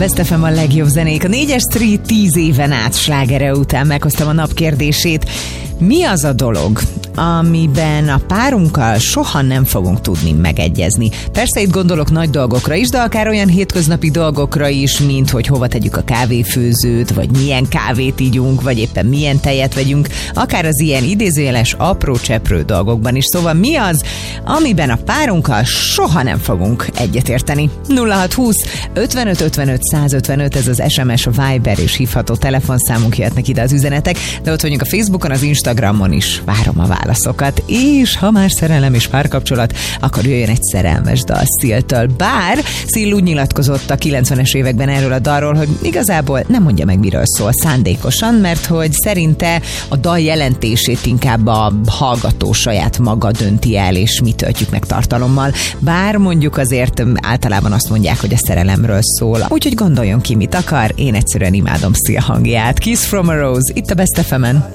Best FM a legjobb zenék. A 4-es Street 10 éven át slágere után meghoztam a nap kérdését. Mi az a dolog, amiben a párunkkal soha nem fogunk tudni megegyezni? Persze itt gondolok nagy dolgokra is, de akár olyan hétköznapi dolgokra is, mint hogy hova tegyük a kávéfőzőt, vagy milyen kávét ígyunk, vagy éppen milyen tejet vegyünk, akár az ilyen idézőjeles apró cseprő dolgokban is. Szóval mi az, amiben a párunkkal soha nem fogunk egyetérteni? 0620 55 55 155, ez az SMS, a Viber és hívható telefonszámunk, jöhetnek ide az üzenetek, de ott vagyunk a Facebookon, az Instagramon is várom a válaszokat. És ha már szerelem és párkapcsolat, akkor jöjjön egy szerelmes dal Seal-től. Bár Seal úgy nyilatkozott a 90-es években erről a dalról, hogy igazából nem mondja meg, miről szól szándékosan, mert hogy szerinte a dal jelentését inkább a hallgató saját maga dönti el, és mi töltjük meg tartalommal. Bár mondjuk azért általában azt mondják, hogy a szerelemről szól. Úgyhogy gondoljon ki, mit akar. Én egyszerűen imádom Seal hangját. Kiss from a Rose, itt a Best FM-en.